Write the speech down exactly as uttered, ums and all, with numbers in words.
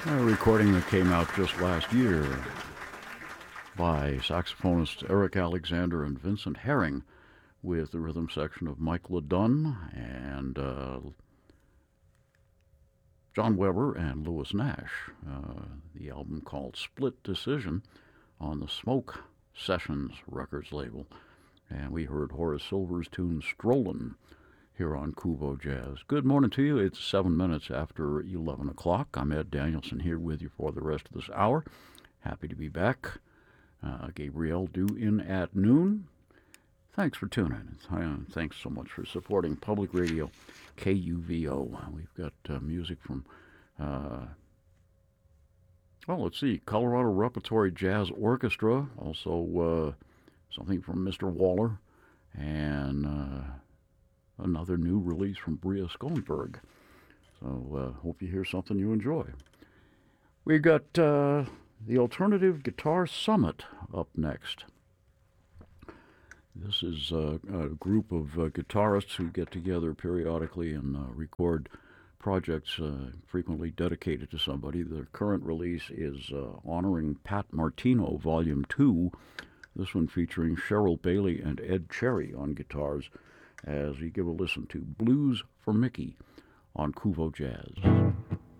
A recording that came out just last year by saxophonists Eric Alexander and Vincent Herring with the rhythm section of Mike LeDunn and uh, John Weber and Louis Nash. Uh, the album called Split Decision on the Smoke Sessions Records label. And we heard Horace Silver's tune Strollin' here on Kuvo Jazz. Good morning to you. It's seven minutes after eleven o'clock. I'm Ed Danielson here with you for the rest of this hour. Happy to be back. Uh, Gabrielle due in at noon. Thanks for tuning in. Thanks so much for supporting Public Radio K U V O. We've got uh, music from, uh, well, let's see, Colorado Repertory Jazz Orchestra, also uh, something from Mister Waller, and uh, another new release from Bria Schoenberg. So uh, hope you hear something you enjoy. We've got uh, the Alternative Guitar Summit up next. This is uh, a group of uh, guitarists who get together periodically and uh, record projects uh, frequently dedicated to somebody. The current release is uh, honoring Pat Martino, Volume two. This one featuring Cheryl Bailey and Ed Cherry on guitars, as we give a listen to Blues for Mickey on Kuvo Jazz.